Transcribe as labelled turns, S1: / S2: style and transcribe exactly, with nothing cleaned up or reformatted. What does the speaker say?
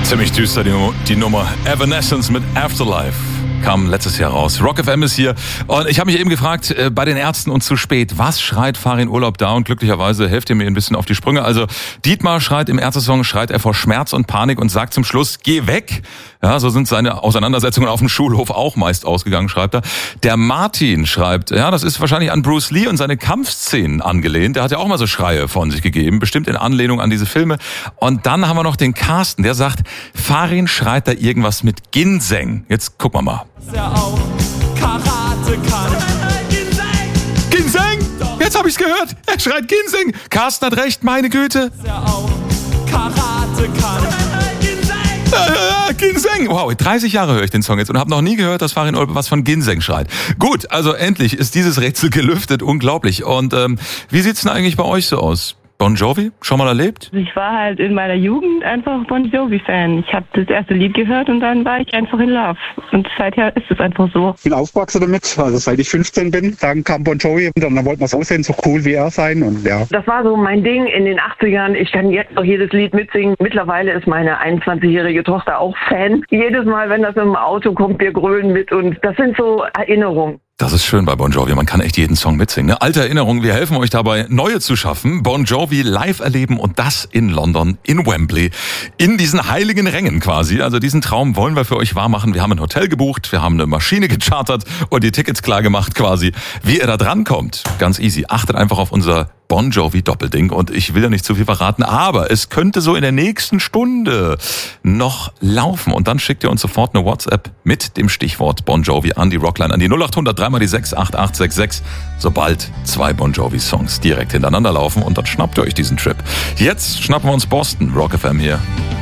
S1: Ziemlich düster die, die Nummer. Evanescence mit Afterlife kam letztes Jahr raus. Rock F M ist hier und ich habe mich eben gefragt, äh, bei den Ärzten und zu spät, was schreit Fahr in Urlaub da? Und glücklicherweise helft ihr mir ein bisschen auf die Sprünge. Also Dietmar schreit im Ärztesong, schreit er vor Schmerz und Panik und sagt zum Schluss, geh weg. Ja, so sind seine Auseinandersetzungen auf dem Schulhof auch meist ausgegangen, schreibt er. Der Martin schreibt, ja, das ist wahrscheinlich an Bruce Lee und seine Kampfszenen angelehnt. Der hat ja auch mal so Schreie von sich gegeben, bestimmt in Anlehnung an diese Filme. Und dann haben wir noch den Carsten, der sagt, Farin schreit da irgendwas mit Ginseng. Jetzt gucken wir mal.
S2: Dass er auch Karate kann.
S1: Ginseng! Ginseng! Jetzt habe ich's gehört. Er schreit Ginseng. Carsten hat recht, meine Güte.
S2: Dass er auch Karate kann.
S1: Äh, Ginseng! Wow, dreißig Jahre höre ich den Song jetzt und habe noch nie gehört, dass Farin Urlaub was von Ginseng schreit. Gut, also endlich ist dieses Rätsel gelüftet. Unglaublich. Und ähm, wie sieht's denn eigentlich bei euch so aus? Bon Jovi? Schon mal erlebt?
S3: Ich war halt in meiner Jugend einfach Bon Jovi-Fan. Ich habe das erste Lied gehört und dann war ich einfach in Love. Und seither ist es einfach so.
S4: Ich bin aufgewachsen damit, also seit ich fünfzehn bin. Dann kam Bon Jovi und dann wollten wir so aussehen, so cool wie er sein. Und ja.
S5: Das war so mein Ding in den achtzigern. Ich kann jetzt noch jedes Lied mitsingen. Mittlerweile ist meine einundzwanzigjährige Tochter auch Fan. Jedes Mal, wenn das im Auto kommt, wir grölen mit. Und das sind so Erinnerungen.
S1: Das ist schön bei Bon Jovi, man kann echt jeden Song mitsingen. Eine alte Erinnerung, wir helfen euch dabei, neue zu schaffen. Bon Jovi live erleben und das in London, in Wembley, in diesen heiligen Rängen quasi. Also diesen Traum wollen wir für euch wahrmachen. Wir haben ein Hotel gebucht, wir haben eine Maschine gechartert und die Tickets klar gemacht quasi. Wie ihr da drankommt, ganz easy. Achtet einfach auf unser Bon Jovi Doppelding und ich will ja nicht zu viel verraten, aber es könnte so in der nächsten Stunde noch laufen und dann schickt ihr uns sofort eine WhatsApp mit dem Stichwort Bon Jovi an die Rockline, an die null acht hundert drei mal die sechs acht acht sechs sechs, sobald zwei Bon Jovi Songs direkt hintereinander laufen und dann schnappt ihr euch diesen Trip. Jetzt schnappen wir uns Boston, Rock F M hier.